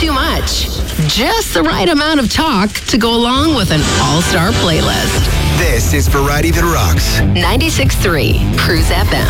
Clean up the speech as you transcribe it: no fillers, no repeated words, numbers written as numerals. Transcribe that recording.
too much. Just the right amount of talk to go along with an all-star playlist. This is Variety That Rocks. 96.3 Cruise FM.